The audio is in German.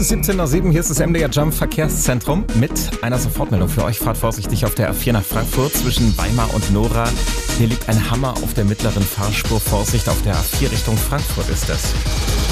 ist 17:07 Uhr, hier ist das MDR Jump Verkehrszentrum mit einer Sofortmeldung für euch. Fahrt vorsichtig auf der A4 nach Frankfurt zwischen Weimar und Nora. Hier liegt ein Hammer auf der mittleren Fahrspur. Vorsicht, auf der A4 Richtung Frankfurt ist das.